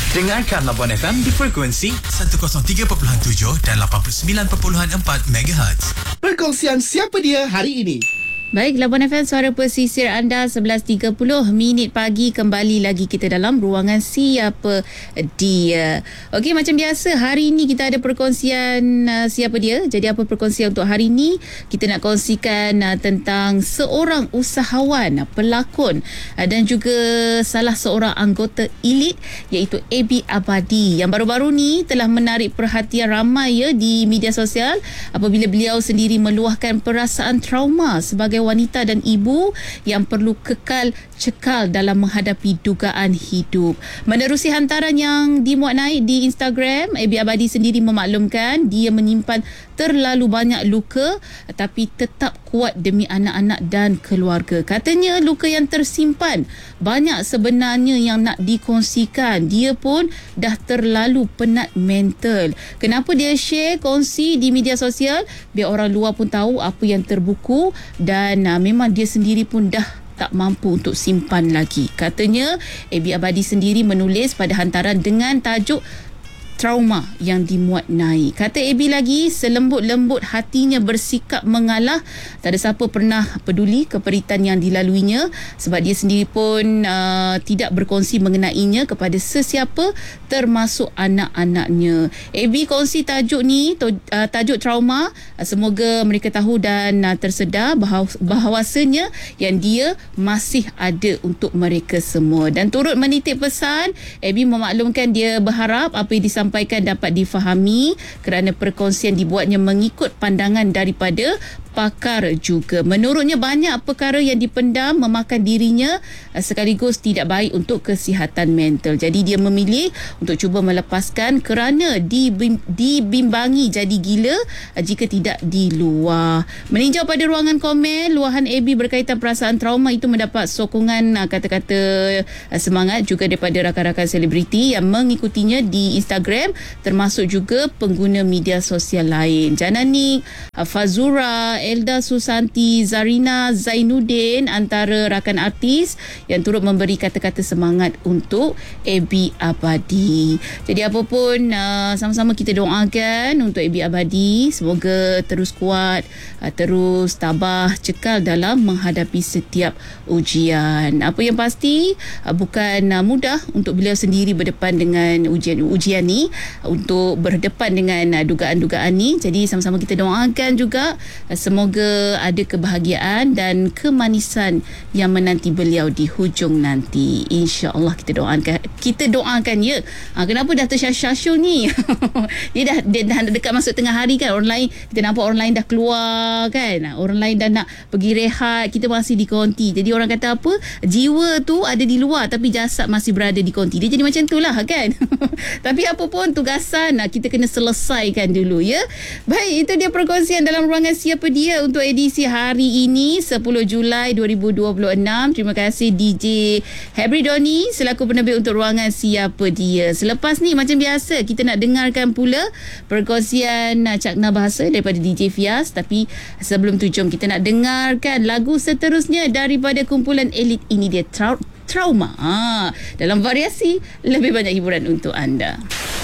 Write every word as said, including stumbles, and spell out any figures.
Dengarkan Labuan F M di frekuensi seratus tiga perpuluhan tujuh dan lapan puluh sembilan perpuluhan empat megahertz. Perkongsian siapa dia hari ini. Baik, Labuan F M, suara pesisir anda, sebelas tiga puluh minit pagi. Kembali lagi kita dalam ruangan Siapa Dia. Okey, macam biasa, hari ini kita ada perkongsian uh, Siapa Dia. Jadi apa perkongsian untuk hari ini? Kita nak kongsikan uh, tentang seorang usahawan, uh, pelakon uh, dan juga salah seorang anggota elit, iaitu Aby Abadi, yang baru-baru ni telah menarik perhatian ramai ya di media sosial apabila beliau sendiri meluahkan perasaan trauma sebagai wanita dan ibu yang perlu kekal cekal dalam menghadapi dugaan hidup. Menerusi hantaran yang dimuat naik di Instagram, Aby Abadi sendiri memaklumkan dia menyimpan terlalu banyak luka tapi tetap kuat demi anak-anak dan keluarga. Katanya luka yang tersimpan banyak sebenarnya yang nak dikongsikan. Dia pun dah terlalu penat mental. Kenapa dia share, kongsi di media sosial? Biar orang luar pun tahu apa yang terbuku, dan uh, memang dia sendiri pun dah tak mampu untuk simpan lagi. Katanya Aby Abadi sendiri menulis pada hantaran dengan tajuk trauma yang dimuat naik. Kata Aby lagi, selembut-lembut hatinya bersikap mengalah. Tak ada siapa pernah peduli keperitan yang dilaluinya, sebab dia sendiri pun uh, tidak berkongsi mengenainya kepada sesiapa, termasuk anak-anaknya. Aby kongsi tajuk ni, to, uh, tajuk trauma. Uh, semoga mereka tahu dan uh, tersedar bahawa, bahawasanya yang dia masih ada untuk mereka semua. Dan turut menitip pesan, Aby memaklumkan dia berharap apa yang disampaikan sampaikan dapat difahami kerana perkongsian dibuatnya mengikut pandangan daripada pakar juga. Menurutnya banyak perkara yang dipendam memakan dirinya sekaligus tidak baik untuk kesihatan mental. Jadi dia memilih untuk cuba melepaskan kerana dibim, dibimbangi jadi gila jika tidak di luar. Meninjau pada ruangan komen, luahan Aby berkaitan perasaan trauma itu mendapat sokongan kata-kata semangat juga daripada rakan-rakan selebriti yang mengikutinya di Instagram, termasuk juga pengguna media sosial lain. Jananik, Fazura, Elda Susanti, Zarina Zainuddin antara rakan artis yang turut memberi kata-kata semangat untuk Aby Abadi. Jadi apapun, uh, sama-sama kita doakan untuk Aby Abadi, semoga terus kuat, uh, terus tabah, cekal dalam menghadapi setiap ujian. Apa yang pasti, uh, bukan uh, mudah untuk beliau sendiri berdepan dengan ujian-ujian ni, untuk berdepan dengan uh, dugaan-dugaan ni. Jadi sama-sama kita doakan juga uh, semoga ada kebahagiaan dan kemanisan yang menanti beliau di hujung nanti. InsyaAllah kita doakan. Kita doakan ya. Ha, kenapa dah tersyasyasyul ni? Dia dah, dia dah dekat masuk tengah hari kan. Orang lain, kita nampak orang lain dah keluar kan. Orang lain dah nak pergi rehat. Kita masih di konti. Jadi orang kata apa? Jiwa tu ada di luar tapi jasad masih berada di konti. Dia jadi macam tu lah kan. Tapi apa pun tugasan kita kena selesaikan dulu ya. Baik, itu dia perkongsian dalam ruangan Siapa Dia untuk edisi hari ini sepuluh Julai dua ribu dua puluh enam. Terima kasih D J Hebri Doni selaku penerbit untuk ruangan Siapa Dia. Selepas ni macam biasa kita nak dengarkan pula perkongsian cakna bahasa daripada D J Fias. Tapi sebelum tu jom kita nak dengarkan lagu seterusnya daripada kumpulan elit ini, dia Trau- Trauma. Ha, dalam variasi lebih banyak hiburan untuk anda.